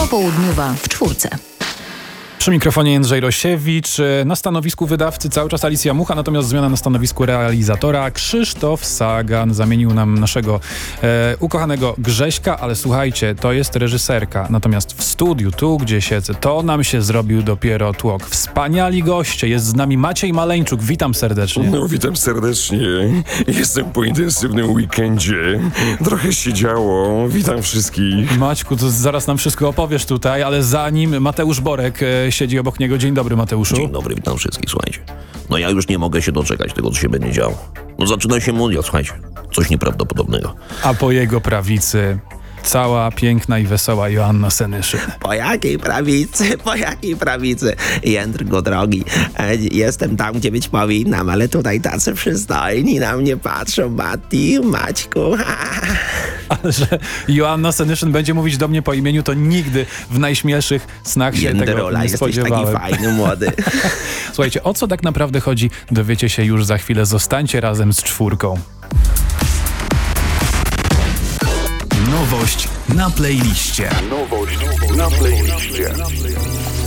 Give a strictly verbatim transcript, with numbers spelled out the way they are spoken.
Popołudniowa w czwórce. Przy mikrofonie Jędrzej Rosiewicz, na stanowisku wydawcy cały czas Alicja Mucha, natomiast zmiana na stanowisku realizatora. Krzysztof Sagan zamienił nam naszego e, ukochanego Grześka, ale słuchajcie, to jest reżyserka. Natomiast w studiu, tu gdzie siedzę, to nam się zrobił dopiero tłok. Wspaniali goście, jest z nami Maciej Maleńczuk, witam serdecznie. No, witam serdecznie. Jestem po intensywnym weekendzie. Trochę się działo. Witam wszystkich. Maćku, to zaraz nam wszystko opowiesz tutaj, ale zanim Mateusz Borek e, siedzi obok niego. Dzień dobry, Mateuszu. Dzień dobry, witam wszystkich, słuchajcie. No ja już nie mogę się doczekać tego, co się będzie działo. No zaczyna się mundial, słuchajcie. Coś nieprawdopodobnego. A po jego prawicy cała piękna i wesoła Joanna Senyszyn. Po jakiej prawicy? Po jakiej prawicy? Jędrko drogi, e, jestem tam, gdzie być powinnam, ale tutaj tacy przystojni na mnie patrzą. Mati, Maćku. Ale że Joanna Senyszyn będzie mówić do mnie po imieniu, to nigdy w najśmielszych snach się tego Jędrola, nie spodziewałem. jesteś taki fajny, młody. Słuchajcie, o co tak naprawdę chodzi, dowiecie się już za chwilę. Zostańcie razem z czwórką. Nowość na playliście. Nowość na playliście.